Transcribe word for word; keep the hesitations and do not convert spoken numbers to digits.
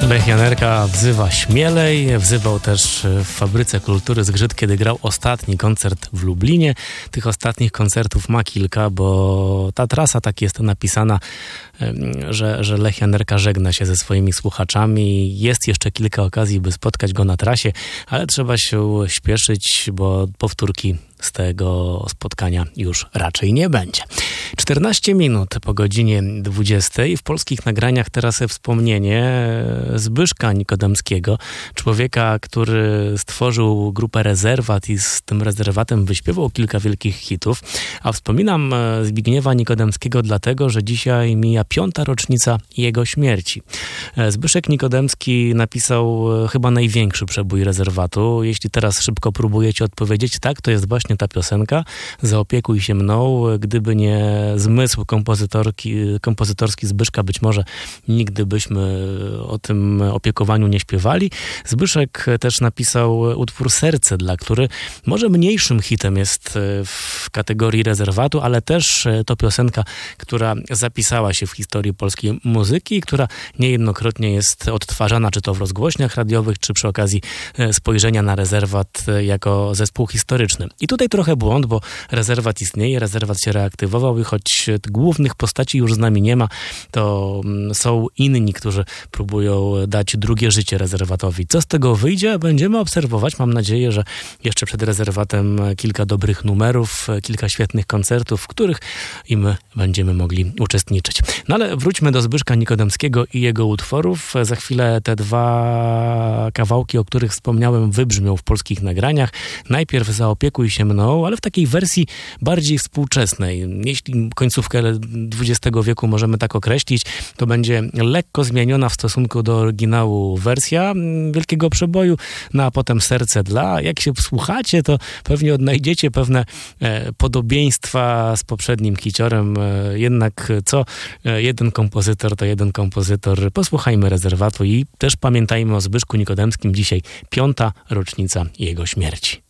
Lech Janerka wzywa śmielej, wzywał też w Fabryce Kultury Zgrzyt, kiedy grał ostatni koncert w Lublinie. Tych ostatnich koncertów ma kilka, bo ta trasa tak jest napisana, że, że Lech Janerka żegna się ze swoimi słuchaczami. Jest jeszcze kilka okazji, by spotkać go na trasie, ale trzeba się śpieszyć, bo powtórki z tego spotkania już raczej nie będzie. czternaście minut po godzinie dwudziestej. W polskich nagraniach teraz wspomnienie Zbyszka Nikodemskiego, człowieka, który stworzył grupę Rezerwat i z tym Rezerwatem wyśpiewał kilka wielkich hitów. A wspominam Zbigniewa Nikodemskiego dlatego, że dzisiaj mija piąta rocznica jego śmierci. Zbyszek Nikodemski napisał chyba największy przebój Rezerwatu. Jeśli teraz szybko próbujecie odpowiedzieć, tak, to jest właśnie ta piosenka Zaopiekuj się mną. Gdyby nie zmysł kompozytorki, kompozytorski Zbyszka, być może nigdy byśmy o tym opiekowaniu nie śpiewali. Zbyszek też napisał utwór Serce dla, który może mniejszym hitem jest w kategorii Rezerwatu, ale też to piosenka, która zapisała się w historii polskiej muzyki, która niejednokrotnie jest odtwarzana, czy to w rozgłośniach radiowych, czy przy okazji spojrzenia na Rezerwat jako zespół historyczny. I tutaj trochę błąd, bo Rezerwat istnieje, Rezerwat się reaktywował i choć głównych postaci już z nami nie ma, to są inni, którzy próbują dać drugie życie Rezerwatowi. Co z tego wyjdzie? Będziemy obserwować. Mam nadzieję, że jeszcze przed Rezerwatem kilka dobrych numerów, kilka świetnych koncertów, w których i my będziemy mogli uczestniczyć. No ale wróćmy do Zbyszka Nikodemskiego i jego utworów. Za chwilę te dwa kawałki, o których wspomniałem, wybrzmią w polskich nagraniach. Najpierw Zaopiekuj się mną, ale w takiej wersji bardziej współczesnej. Jeśli końcówkę dwudziestego wieku możemy tak określić, to będzie lekko zmieniona w stosunku do oryginału wersja wielkiego przeboju, no a potem Serce dla. Jak się wsłuchacie, to pewnie odnajdziecie pewne e, podobieństwa z poprzednim hiciorem. E, jednak co e, jeden kompozytor, to jeden kompozytor. Posłuchajmy Rezerwatu i też pamiętajmy o Zbyszku Nikodemskim. Dzisiaj piąta rocznica jego śmierci.